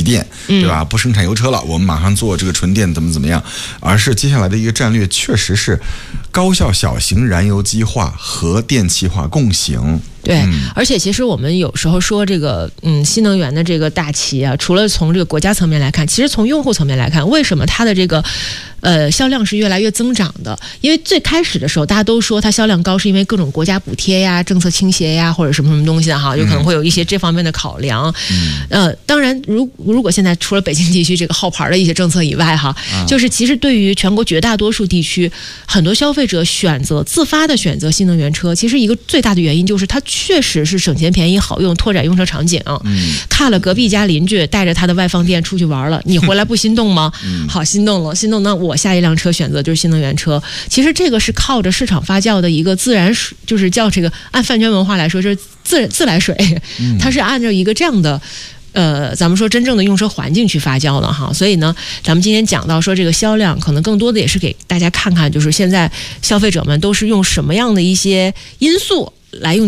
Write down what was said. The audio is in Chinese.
提电，对吧？不生产油车了，我们马上做这个纯电，怎么样？而是接下来的一个战略，确实是高效小型燃油机化和电气化共行。 对，而且其实我们有时候说这个新能源的这个大旗啊，除了从这个国家层面来看，其实从用户层面来看，为什么它的这个销量是越来越增长的？因为最开始的时候大家都说它销量高是因为各种国家补贴呀、政策倾斜呀，或者什么东西的哈，有可能会有一些这方面的考量。当然如果现在除了北京地区这个号牌的一些政策以外哈，就是其实对于全国绝大多数地区，很多消费者自发的选择新能源车，其实一个最大的原因就是它确实是省钱便宜好用，拓展用车场景。看了隔壁家邻居带着他的外放电出去玩了，你回来不心动吗？好，心动了，那我下一辆车选择就是新能源车。其实这个是靠着市场发酵的一个自然，就是叫这个按饭圈文化来说是自来水，它是按照一个这样的咱们说真正的用车环境去发酵的哈。所以呢，咱们今天讲到说这个销量，可能更多的也是给大家看看，就是现在消费者们都是用什么样的一些因素来用